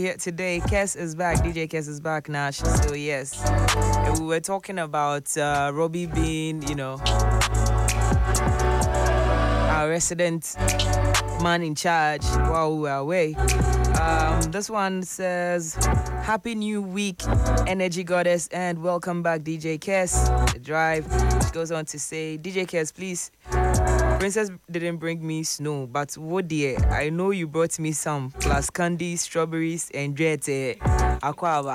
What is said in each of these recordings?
Here today, Kes is back. DJ Kes is back, Nash. So yes, and we were talking about Robbie being, our resident man in charge while we were away. This one says, "Happy New Week, Energy Goddess, and welcome back, DJ Kes." The drive. She goes on to say, "DJ Kes, please. Princess didn't bring me snow, but what dear, I know you brought me some, plus candy, strawberries, and jete aquava."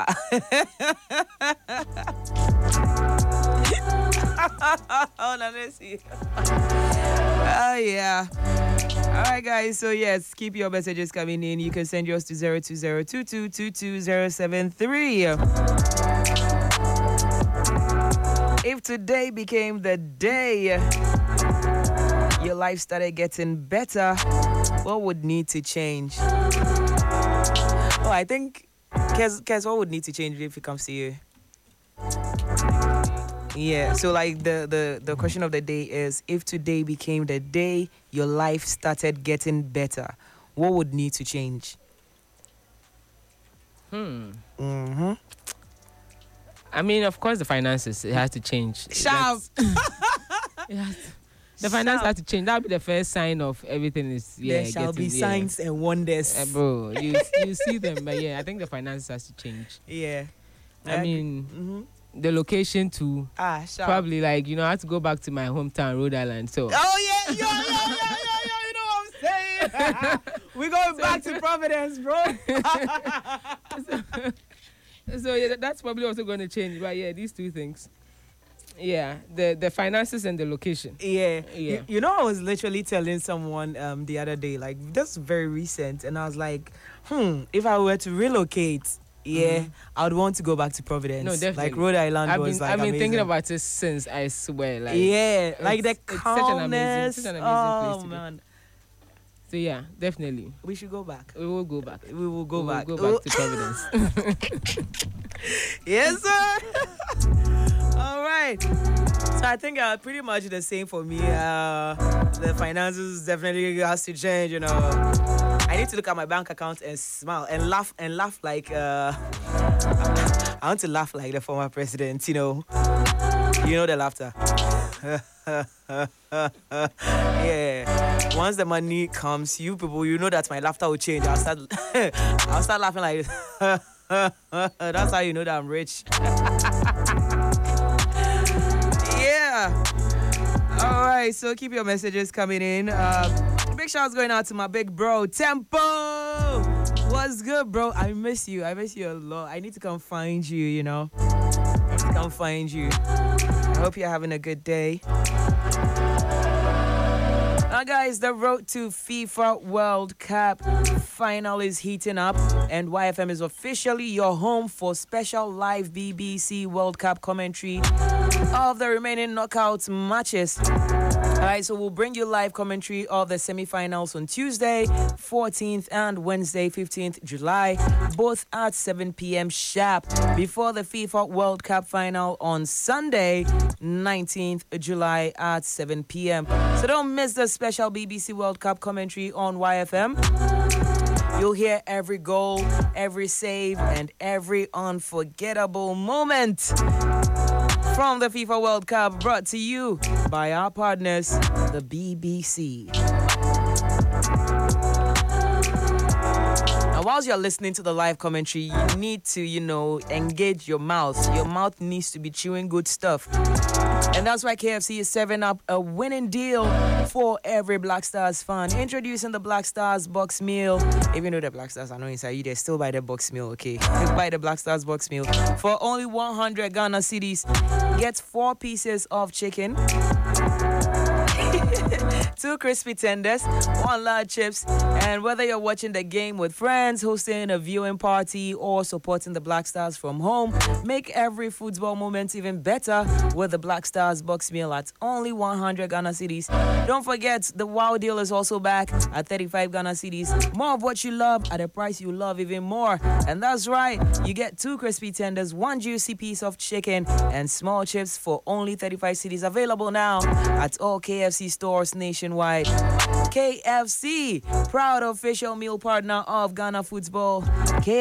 Oh, let's see. Oh, yeah. All right, guys. So, yes, keep your messages coming in. You can send yours to 02022222073. If today became the day your life started getting better, what would need to change? Oh, I think, Kes, what would need to change if it comes to you? Yeah, so like the question of the day is, if today became the day your life started getting better, what would need to change? I mean, of course, the finances, it has to change. Sharp. The finance has to change. That would be the first sign of everything is there shall be signs and wonders. Bro, you see them, but I think the finance has to change. Yeah. I mean, the location too. Probably I have to go back to my hometown, Rhode Island. So. Oh yeah, you know what I'm saying? We're going back to Providence, bro. So that's probably also going to change. But these two things. Yeah, the finances and the location. Yeah. I was literally telling someone the other day, like, that's very recent, and I was like, if I were to relocate, I would want to go back to Providence. No, definitely. Like Rhode Island I've was been amazing. thinking about it since, I swear. Like, like the calmness. Such an amazing place to man. be. So definitely. We should go back. We will go back. We will go back. We'll go back to Providence. Yes, sir. All right. So I think pretty much the same for me. The finances definitely has to change. I need to look at my bank account and smile and laugh like I want to laugh like the former president. The laughter. Yeah. Once the money comes, you people, that my laughter will change. I'll start laughing like that's how you know that I'm rich. Yeah. All right, so keep your messages coming in. Big shouts going out to my big bro, Tempo. What's good, bro? I miss you a lot. I need to come find you, I need to come find you. I hope you're having a good day. Now, guys, the road to FIFA World Cup final is heating up, and YFM is officially your home for special live BBC World Cup commentary of the remaining knockout matches. All right, so we'll bring you live commentary of the semi-finals on Tuesday, 14th, and Wednesday, 15th July, both at 7 p.m. sharp, before the FIFA World Cup final on Sunday, 19th July at 7 p.m. So don't miss the special BBC World Cup commentary on YFM. You'll hear every goal, every save, and every unforgettable moment from the FIFA World Cup, brought to you by our partners, the BBC. Now, whilst you're listening to the live commentary, you need to, engage your mouth. Your mouth needs to be chewing good stuff. And that's why KFC is serving up a winning deal for every Black Stars fan. Introducing the Black Stars box meal. Even though the Black Stars are not inside you, they still buy the box meal, okay? Buy the Black Stars box meal for only 100 Ghana cedis. Get 4 pieces of chicken, 2 crispy tenders, 1 large chips, and whether you're watching the game with friends, hosting a viewing party, or supporting the Black Stars from home, make every football moment even better with the Black Stars box meal at only 100 Ghana cedis. Don't forget, the WOW deal is also back at 35 Ghana cedis. More of what you love at a price you love even more. And that's right, you get 2 crispy tenders, 1 juicy piece of chicken, and small chips for only 35 cedis. Available now at all KFC stores nationwide. KFC, proud official meal partner of Ghana Football.